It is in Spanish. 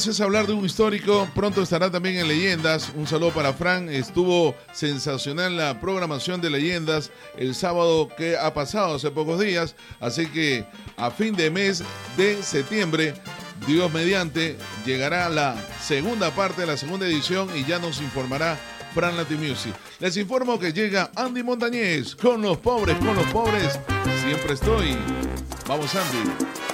Es hablar de un histórico, pronto estará también en Leyendas. Un saludo para Fran, estuvo sensacional la programación de Leyendas el sábado que ha pasado hace pocos días, así que a fin de mes de septiembre, Dios mediante, llegará la segunda parte, la segunda edición y ya nos informará Fran Latin Music. Les informo que llega Andy Montañez con los pobres, siempre estoy. Vamos Andy.